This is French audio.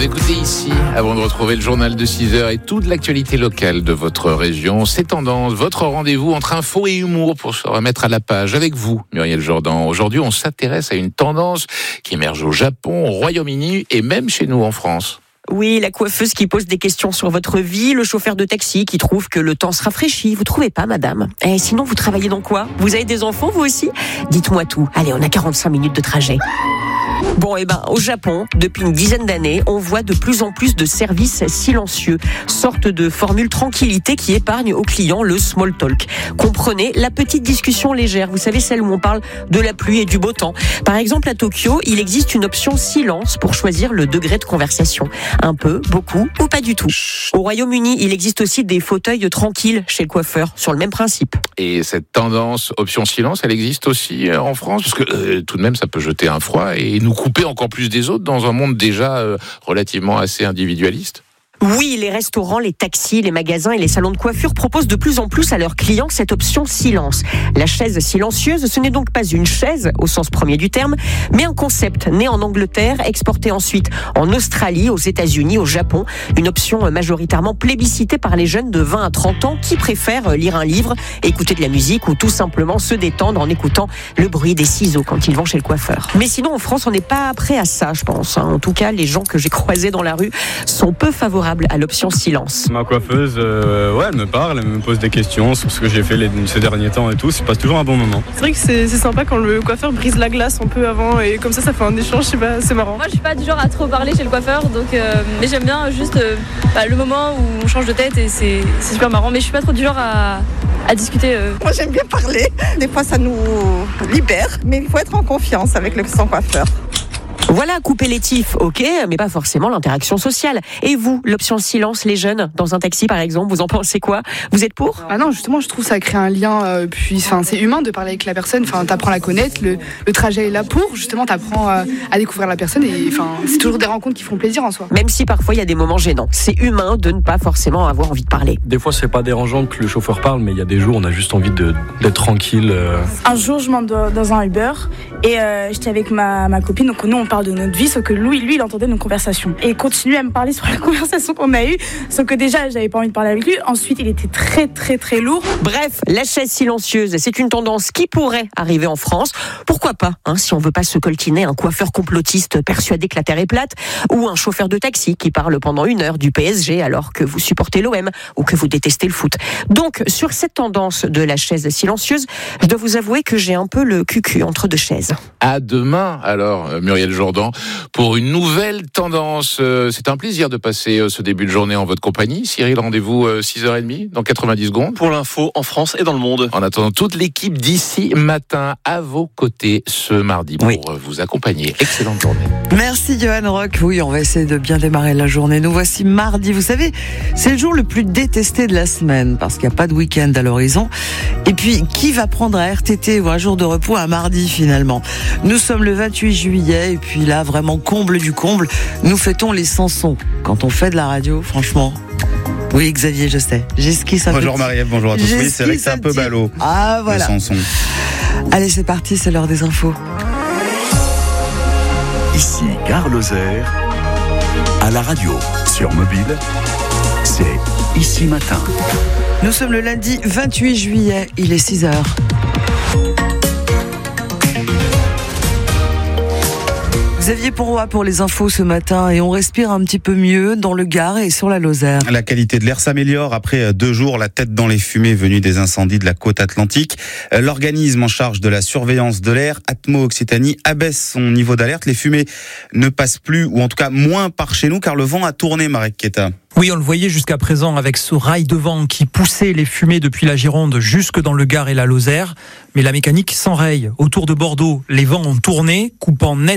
écouter ici, avant de retrouver le journal de 6h et toute l'actualité locale de votre région. C'est Tendance, votre rendez-vous entre info et humour pour se remettre à la page avec vous, Muriel Jourdan. Aujourd'hui, on s'intéresse à une tendance qui émerge au Japon, au Royaume-Uni et même chez nous en France. Oui, la coiffeuse qui pose des questions sur votre vie, le chauffeur de taxi qui trouve que le temps se rafraîchit. Vous trouvez pas, madame? Sinon, vous travaillez dans quoi? Vous avez des enfants, vous aussi? Dites-moi tout. Allez, on a 45 minutes de trajet. Bon, au Japon, depuis une dizaine d'années, on voit de plus en plus de services silencieux, sorte de formule tranquillité qui épargne aux clients le small talk. Comprenez, la petite discussion légère, vous savez, celle où on parle de la pluie et du beau temps. Par exemple, à Tokyo, il existe une option silence pour choisir le degré de conversation. Un peu, beaucoup ou pas du tout. Au Royaume-Uni, il existe aussi des fauteuils tranquilles chez le coiffeur, sur le même principe. Et cette tendance option silence, elle existe aussi en France? Parce que tout de même, ça peut jeter un froid et nous couper encore plus des autres dans un monde déjà relativement assez individualiste. Oui, les restaurants, les taxis, les magasins et les salons de coiffure proposent de plus en plus à leurs clients cette option silence. La chaise silencieuse, ce n'est donc pas une chaise au sens premier du terme, mais un concept né en Angleterre, exporté ensuite en Australie, aux États-Unis, au Japon. Une option majoritairement plébiscitée par les jeunes de 20 à 30 ans qui préfèrent lire un livre, écouter de la musique ou tout simplement se détendre en écoutant le bruit des ciseaux quand ils vont chez le coiffeur. Mais sinon, en France, on n'est pas prêt à ça, je pense. En tout cas, les gens que j'ai croisés dans la rue sont peu favorables à l'option silence. Ma coiffeuse, elle me parle, elle me pose des questions sur ce que j'ai fait ces derniers temps et tout. Ça passe toujours un bon moment. C'est vrai que c'est sympa quand le coiffeur brise la glace un peu avant et comme ça fait un échange, je sais pas, c'est marrant. Moi je suis pas du genre à trop parler chez le coiffeur, donc mais j'aime bien juste le moment où on change de tête et c'est super marrant, mais je suis pas trop du genre à discuter. Moi j'aime bien parler, des fois ça nous libère, mais il faut être en confiance avec son coiffeur. Voilà, couper les tifs, ok, mais pas forcément l'interaction sociale. Et vous, l'option silence, les jeunes, dans un taxi par exemple, vous en pensez quoi? Vous êtes pour? Ah non, justement, je trouve que ça crée un lien, c'est humain de parler avec la personne, t'apprends à la connaître, le trajet est là pour, justement, t'apprends à découvrir la personne et c'est toujours des rencontres qui font plaisir en soi. Même si parfois il y a des moments gênants, c'est humain de ne pas forcément avoir envie de parler. Des fois, c'est pas dérangeant que le chauffeur parle, mais il y a des jours où on a juste envie d'être tranquille. Un jour, je monte dans un Uber et j'étais avec ma copine, donc nous on parle de notre vie, sauf que lui il entendait nos conversations et continuait à me parler sur la conversation qu'on a eue, sauf que déjà j'avais pas envie de parler avec lui, ensuite il était très très très lourd. Bref, la chaise silencieuse, c'est une tendance qui pourrait arriver en France, pourquoi pas, si on veut pas se coltiner un coiffeur complotiste persuadé que la terre est plate, ou un chauffeur de taxi qui parle pendant 1 heure du PSG alors que vous supportez l'OM ou que vous détestez le foot. Donc sur cette tendance de la chaise silencieuse, je dois vous avouer que j'ai un peu le cul entre deux chaises. À demain alors, Muriel Jourdan, pour une nouvelle tendance. C'est un plaisir de passer ce début de journée en votre compagnie. Cyril, rendez-vous 6h30 dans 90 secondes. Pour l'info en France et dans le monde. En attendant, toute l'équipe d'ici matin à vos côtés ce mardi pour vous accompagner. Excellente journée. Merci Johan Rock. Oui, on va essayer de bien démarrer la journée. Nous voici mardi. Vous savez, c'est le jour le plus détesté de la semaine parce qu'il n'y a pas de week-end à l'horizon. Et puis, qui va prendre un RTT ou un jour de repos un mardi finalement? Nous sommes le 28 juillet et puis là, vraiment comble du comble, nous fêtons les Sansons. Quand on fait de la radio, franchement... Oui, Xavier, je sais. J'esquisse un peu. Bonjour Marie-Ève, bonjour à tous. Oui, c'est vrai que c'est un peu ballot. Ah, voilà. Les Sansons. Allez, c'est parti, c'est l'heure des infos. Ici, Gare Lozère, à la radio, sur mobile, c'est Ici Matin. Nous sommes le lundi 28 juillet, il est 6h. Xavier Pourroy pour les infos ce matin et on respire un petit peu mieux dans le Gard et sur la Lozère. La qualité de l'air s'améliore après 2 jours, la tête dans les fumées venues des incendies de la côte atlantique. L'organisme en charge de la surveillance de l'air, Atmo Occitanie, abaisse son niveau d'alerte. Les fumées ne passent plus, ou en tout cas moins par chez nous, car le vent a tourné, Marek Keta. Oui, on le voyait jusqu'à présent avec ce rail de vent qui poussait les fumées depuis la Gironde jusque dans le Gard et la Lozère. Mais la mécanique s'enraye. Autour de Bordeaux, les vents ont tourné, coupant net